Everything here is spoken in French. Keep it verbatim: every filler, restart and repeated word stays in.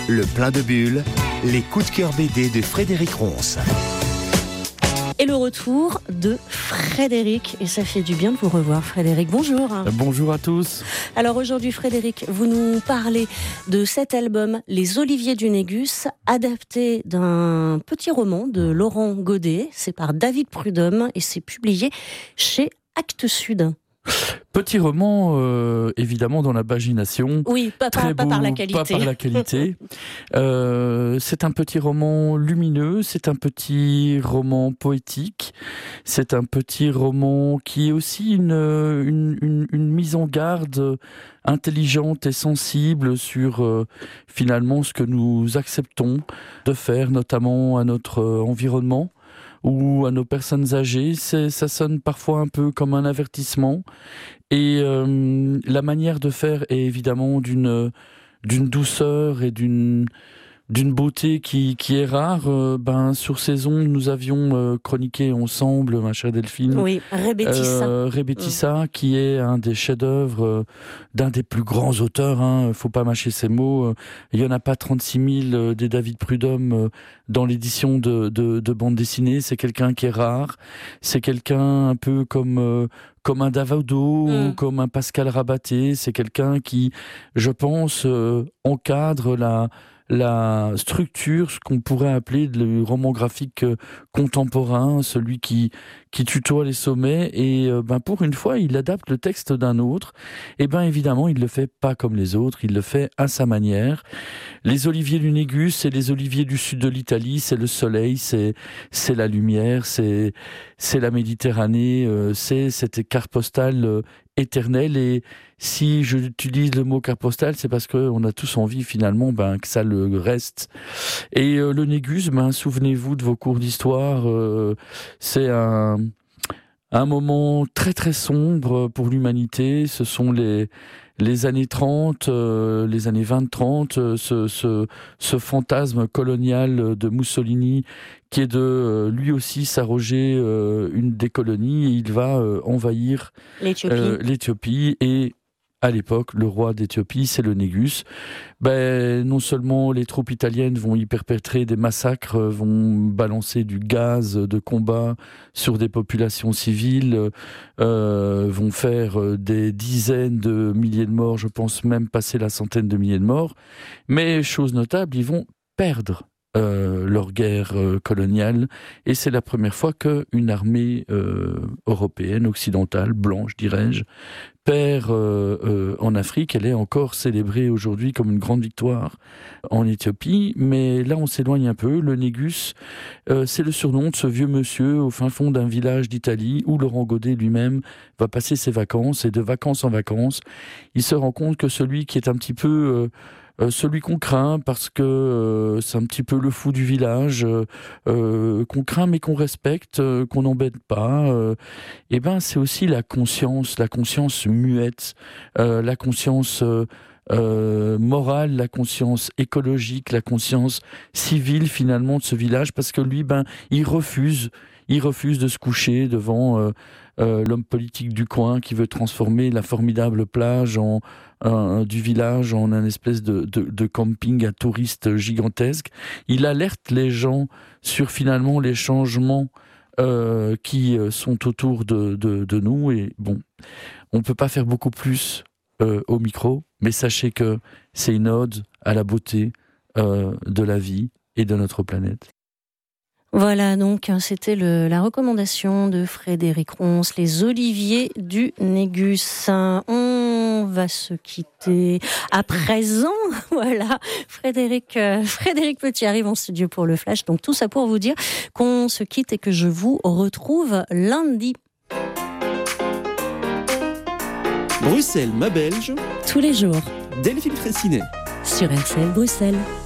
Le plein de bulles, les coups de cœur B D de Frédéric Ronce. Et le retour de Frédéric, et ça fait du bien de vous revoir Frédéric, bonjour. Bonjour à tous. Alors aujourd'hui Frédéric, vous nous parlez de cet album Les Oliviers du Négus, adapté d'un petit roman de Laurent Godet, c'est par David Prudhomme et c'est publié chez Actes Sud. Petit roman, euh, évidemment, dans la pagination. Oui, pas, Très pas, beau, pas par la qualité. Pas par la qualité. euh, c'est un petit roman lumineux, c'est un petit roman poétique, c'est un petit roman qui est aussi une, une, une, une mise en garde intelligente et sensible sur euh, finalement ce que nous acceptons de faire, notamment à notre euh, environnement ou à nos personnes âgées. C'est, ça sonne parfois un peu comme un avertissement. Et euh, la manière de faire est évidemment d'une, d'une douceur et d'une, d'une beauté qui, qui est rare. Euh, ben, sur ces ondes, nous avions euh, chroniqué ensemble, ma chère Delphine, oui, Rebetissa, euh, Rebetissa mmh. qui est un des chefs-d'œuvre euh, d'un des plus grands auteurs. Hein, faut pas mâcher ces mots. Il y en a pas trente-six mille euh, des David Prudhomme euh, dans l'édition de, de, de bande dessinée. C'est quelqu'un qui est rare. C'est quelqu'un un peu comme euh, comme un Davaudo, mmh. comme un Pascal Rabaté. C'est quelqu'un qui, je pense, euh, encadre la la structure, ce qu'on pourrait appeler le roman graphique contemporain, celui qui qui tutoie les sommets, et euh, ben pour une fois, il adapte le texte d'un autre. Et ben évidemment, il le fait pas comme les autres, il le fait à sa manière. Les oliviers du Négus, c'est les oliviers du sud de l'Italie, c'est le soleil, c'est c'est la lumière, c'est c'est la Méditerranée, euh, c'est cette carte postale euh, éternelle. Et si j'utilise le mot carte postale, c'est parce qu'on a tous envie finalement ben, que ça le reste. Et euh, le Négus, ben, souvenez-vous de vos cours d'histoire, euh, c'est un, un moment très très sombre pour l'humanité. Ce sont les, les années trente, euh, les années vingt trente, euh, ce, ce, ce fantasme colonial de Mussolini qui est de euh, lui aussi s'arroger euh, une des colonies, et il va euh, envahir l'Éthiopie. Euh, l'Éthiopie et à l'époque, le roi d'Éthiopie, c'est le Négus. Ben, non seulement les troupes italiennes vont y perpétrer des massacres, vont balancer du gaz de combat sur des populations civiles, euh, vont faire des dizaines de milliers de morts, je pense même passer la centaine de milliers de morts. Mais, chose notable, ils vont perdre Euh, leur guerre euh, coloniale, et c'est la première fois qu'une armée euh, européenne, occidentale, blanche dirais-je, perd euh, euh, en Afrique. Elle est encore célébrée aujourd'hui comme une grande victoire en Éthiopie, mais là on s'éloigne un peu. Le Négus, euh, c'est le surnom de ce vieux monsieur au fin fond d'un village d'Italie où Laurent Godet lui-même va passer ses vacances, et de vacances en vacances, il se rend compte que celui qui est un petit peu euh, Euh, celui qu'on craint parce que euh, c'est un petit peu le fou du village, euh, euh, qu'on craint mais qu'on respecte, euh, qu'on n'embête pas, euh, et ben c'est aussi la conscience, la conscience muette, euh, la conscience euh, euh, morale, la conscience écologique, la conscience civile finalement de ce village, parce que lui, ben il refuse, il refuse de se coucher devant euh, euh, l'homme politique du coin qui veut transformer la formidable plage en Un, du village en un espèce de, de, de camping à touristes gigantesque. Il alerte les gens sur finalement les changements euh, qui sont autour de, de, de nous. Et bon, on ne peut pas faire beaucoup plus euh, au micro, mais sachez que c'est une ode à la beauté euh, de la vie et de notre planète. Voilà, donc c'était le, la recommandation de Frédéric Ronce, Les Oliviers du Négus. On va se quitter à présent. Voilà, Frédéric, euh, Frédéric Petit arrive en studio pour le Flash. Donc tout ça pour vous dire qu'on se quitte et que je vous retrouve lundi. Bruxelles, ma Belge. Tous les jours. Delphine Fraissinet. Sur R C L Bruxelles.